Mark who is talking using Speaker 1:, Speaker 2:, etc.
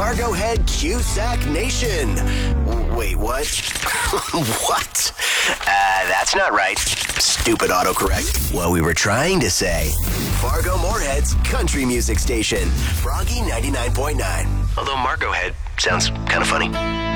Speaker 1: Fargo Head Cusack Nation. Wait, what? What? That's not right. Stupid autocorrect. What we were trying to say. Fargo Moorhead's country music station. Froggy 99.9. Although Margo Head sounds kind of funny.